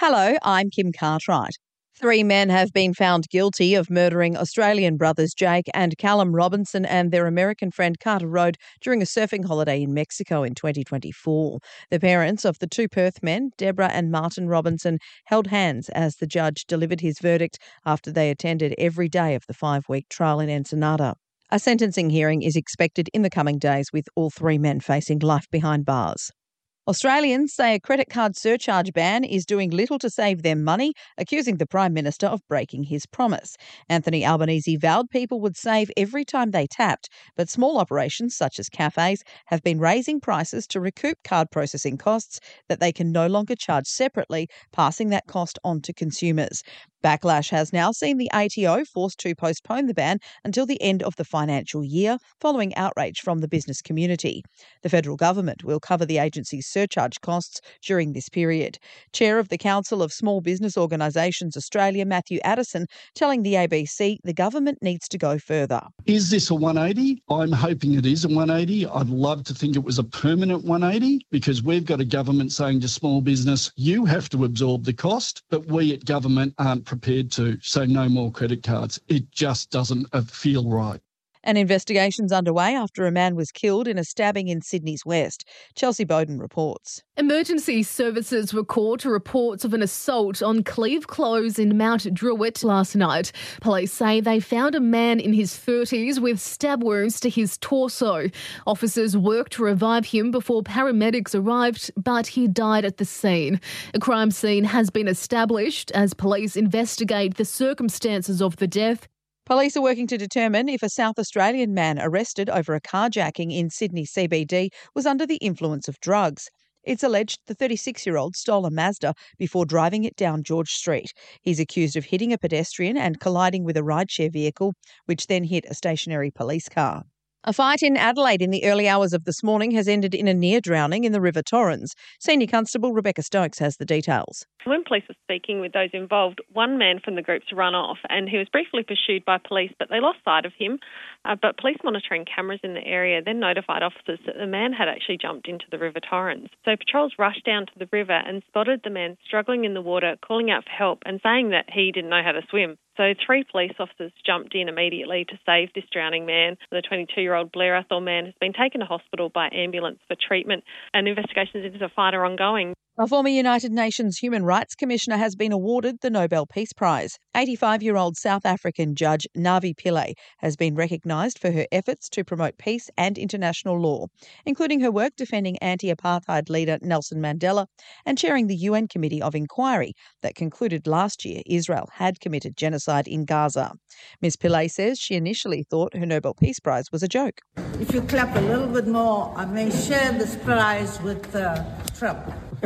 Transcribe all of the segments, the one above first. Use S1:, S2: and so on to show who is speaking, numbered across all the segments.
S1: Hello, I'm Kim Cartwright. 3 men have been found guilty of murdering Australian brothers Jake and Callum Robinson and their American friend Carter Road during a surfing holiday in Mexico in 2024. The parents of the 2 Perth men, Deborah and Martin Robinson, held hands as the judge delivered his verdict after they attended every day of the 5-week trial in Ensenada. A sentencing hearing is expected in the coming days, with all 3 men facing life behind bars. Australians say a credit card surcharge ban is doing little to save them money, accusing the Prime Minister of breaking his promise. Anthony Albanese vowed people would save every time they tapped, but small operations such as cafes have been raising prices to recoup card processing costs that they can no longer charge separately, passing that cost on to consumers. Backlash has now seen the ATO forced to postpone the ban until the end of the financial year, following outrage from the business community. The federal government will cover the agency's surcharge costs during this period. Chair of the Council of Small Business Organisations Australia, Matthew Addison, telling the ABC the government needs to go further.
S2: Is this a 180? I'm hoping it is a 180. I'd love to think it was a permanent 180, because we've got a government saying to small business, you have to absorb the cost, but we at government aren't prepared to, so no more credit cards. It just doesn't feel right.
S1: An investigation's underway after a man was killed in a stabbing in Sydney's West. Chelsea Bowden reports.
S3: Emergency services were called to reports of an assault on Cleve Close in Mount Druitt last night. Police say they found a man in his 30s with stab wounds to his torso. Officers worked to revive him before paramedics arrived, but he died at the scene. A crime scene has been established as police investigate the circumstances of the death.
S1: Police are working to determine if a South Australian man arrested over a carjacking in Sydney CBD was under the influence of drugs. It's alleged the 36-year-old stole a Mazda before driving it down George Street. He's accused of hitting a pedestrian and colliding with a rideshare vehicle, which then hit a stationary police car. A fight in Adelaide in the early hours of this morning has ended in a near drowning in the River Torrens. Senior Constable Rebecca Stokes has the details.
S4: When police were speaking with those involved, one man from the group's run off and he was briefly pursued by police, but they lost sight of him. But police monitoring cameras in the area then notified officers that the man had actually jumped into the River Torrens. So patrols rushed down to the river and spotted the man struggling in the water, calling out for help and saying that he didn't know how to swim. So 3 police officers jumped in immediately to save this drowning man. The 22-year-old Blair Athol man has been taken to hospital by ambulance for treatment, and investigations into the fight are ongoing.
S1: A former United Nations Human Rights Commissioner has been awarded the Nobel Peace Prize. 85-year-old South African judge Navi Pillay has been recognised for her efforts to promote peace and international law, including her work defending anti-apartheid leader Nelson Mandela and chairing the UN Committee of Inquiry that concluded last year Israel had committed genocide in Gaza. Ms Pillay says she initially thought her Nobel Peace Prize was a joke.
S5: If you clap a little bit more, I may share this prize with Trump.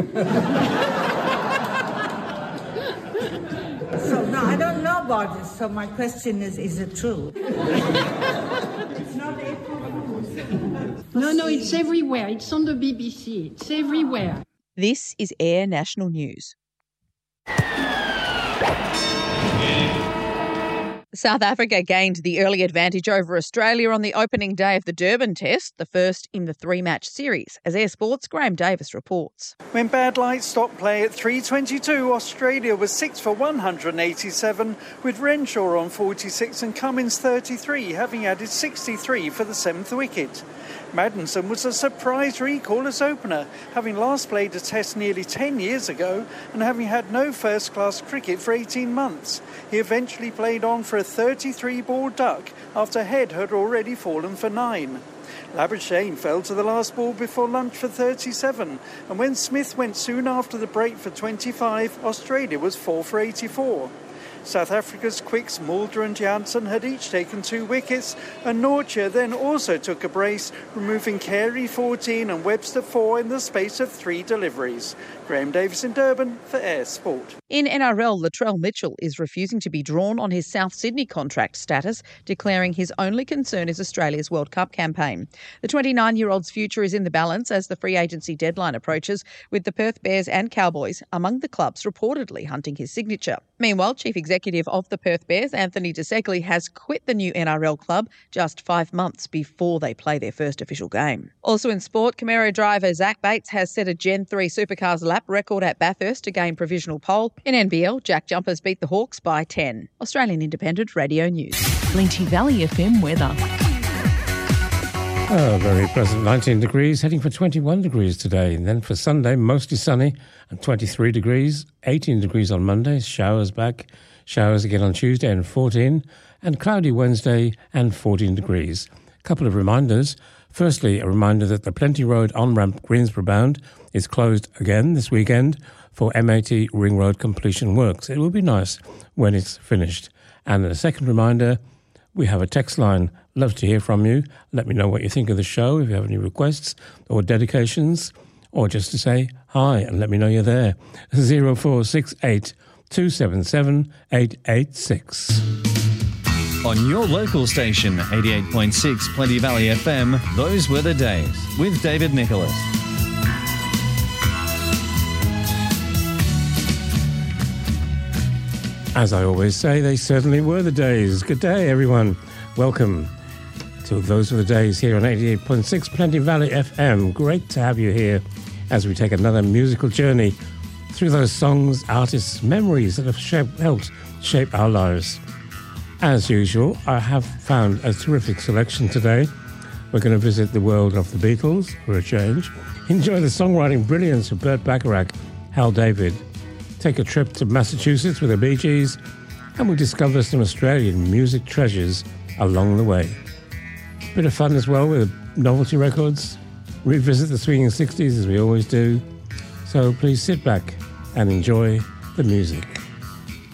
S5: So now I don't know about this, so my question is it true? It's not April Fool's.
S6: No, it's everywhere. It's on the BBC. It's everywhere.
S1: This is Air National News. South Africa gained the early advantage over Australia on the opening day of the Durban Test, the first in the 3-match series, as Air Sports' Graham Davis reports.
S7: When bad light stopped play at 3:22, Australia was 6 for 187, with Renshaw on 46 and Cummins 33, having added 63 for the 7th wicket. Maddinson was a surprise recall as opener, having last played a test nearly 10 years ago and having had no first-class cricket for 18 months. He eventually played on for a 33-ball duck after Head had already fallen for 9. Labuschagne fell to the last ball before lunch for 37, and when Smith went soon after the break for 25, Australia was 4 for 84. South Africa's quicks Mulder and Jansen had each taken 2 wickets, and Nortje then also took a brace, removing Carey 14 and Webster 4 in the space of 3 deliveries. Graham Davis in Durban for Air Sport.
S1: In NRL, Latrell Mitchell is refusing to be drawn on his South Sydney contract status, declaring his only concern is Australia's World Cup campaign. The 29-year-old's future is in the balance as the free agency deadline approaches, with the Perth Bears and Cowboys among the clubs reportedly hunting his signature. Meanwhile, Chief Executive of the Perth Bears, Anthony De Segli, has quit the new NRL club just 5 months before they play their first official game. Also in sport, Camaro driver Zach Bates has set a Gen 3 Supercars lap record at Bathurst to gain provisional pole. In NBL, Jack Jumpers beat the Hawks by 10. Australian Independent Radio News.
S8: Plenty Valley FM weather.
S9: Very pleasant 19 degrees, heading for 21 degrees today. And then for Sunday, mostly sunny and 23 degrees, 18 degrees on Monday, showers back, showers again on Tuesday and 14, and cloudy Wednesday and 14 degrees. A couple of reminders. Firstly, a reminder that the Plenty Road on-ramp Greensborough bound is closed again this weekend for M80 Ring Road completion works. It will be nice when it's finished. And a second reminder, we have a text line. Love to hear from you. Let me know what you think of the show, if you have any requests or dedications, or just to say hi and let me know you're there. 0468 277 886.
S10: On your local station, 88.6 Plenty Valley FM, those were the days with David Nicholas.
S9: As I always say, they certainly were the days. Good day, everyone. Welcome to Those Were the Days here on 88.6 Plenty Valley FM. Great to have you here as we take another musical journey through those songs, artists, memories that have helped shape our lives. As usual, I have found a terrific selection today. We're going to visit the world of the Beatles for a change, enjoy the songwriting brilliance of Burt Bacharach, Hal David, take a trip to Massachusetts with the Bee Gees, and we'll discover some Australian music treasures along the way. Bit of fun as well with novelty records, revisit the swinging 60s as we always do. So please sit back and enjoy the music.